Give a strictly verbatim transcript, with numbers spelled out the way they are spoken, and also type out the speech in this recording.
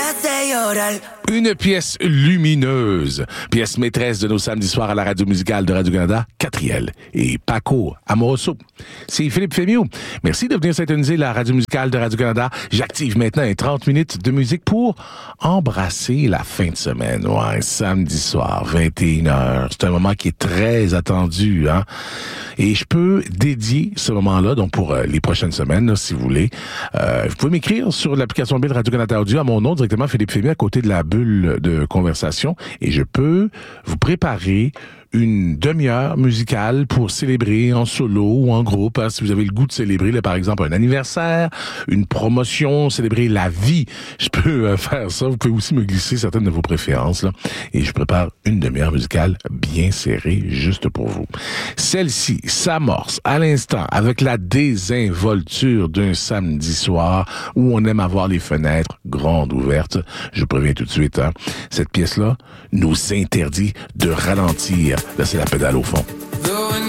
Une pièce lumineuse, pièce maîtresse de nos samedis soirs à la radio musicale de Radio-Canada, Catriel et Paco Amoroso. C'est Philippe Fémieux. Merci de venir syntoniser la radio musicale de Radio-Canada. J'active maintenant les trente minutes de musique pour embrasser la fin de semaine. Ouais, samedi soir, vingt et une heures. C'est un moment qui est très attendu, hein. Et je peux dédier ce moment-là, donc pour euh, les prochaines semaines, là, si vous voulez. Euh, vous pouvez m'écrire sur l'application mobile Radio-Canada Audio à mon nom, directement Philippe Fémieux, à côté de la bulle de conversation. Et je peux vous préparer une demi-heure musicale pour célébrer en solo ou en groupe, hein, si vous avez le goût de célébrer, là, par exemple, un anniversaire, une promotion, célébrer la vie. Je peux euh, faire ça. Vous pouvez aussi me glisser certaines de vos préférences, là. Et je prépare une demi-heure musicale bien serrée, juste pour vous. Celle-ci s'amorce à l'instant avec la désinvolture d'un samedi soir où on aime avoir les fenêtres grandes ouvertes. Je préviens tout de suite, hein. Cette pièce-là nous interdit de ralentir. Là, c'est la pédale au fond.